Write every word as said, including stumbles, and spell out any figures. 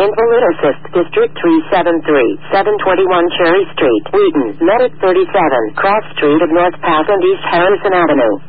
Invalid Assist District three seven three, seven twenty-one Cherry Street, Wheaton, Medic thirty-seven, Cross Street of North Pass and East Harrison Avenue.